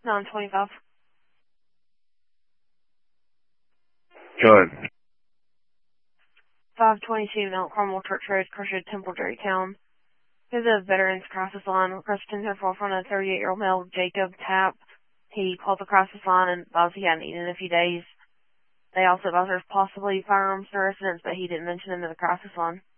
925. Go ahead. 522 Mount Carmel Church Road, Crochet, Temple, Town. There's a Veterans Crisis Line requesting their forefront of 38-year-old male Jacob Tapp. He called the crisis line and advised he hadn't eaten in a few days. They also advised there's possibly firearms in the residence, but he didn't mention them in the crisis line.